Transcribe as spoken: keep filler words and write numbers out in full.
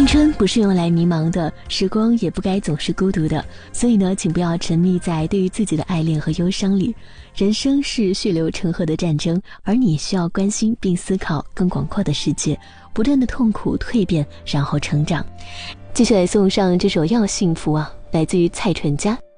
青春不是用来迷茫的，时光也不该总是孤独的，所以呢，请不要沉溺在对于自己的爱恋和忧伤里。人生是血流成河的战争，而你需要关心并思考更广阔的世界，不断的痛苦蜕变，然后成长。接下来送上这首《要幸福》啊，来自于蔡淳佳。